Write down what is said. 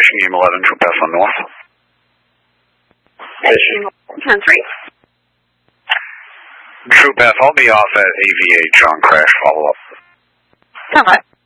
approaching EM11, Troop F on north. Turn 3. Troop F, I'll be off at AVH on crash follow-up. Come on.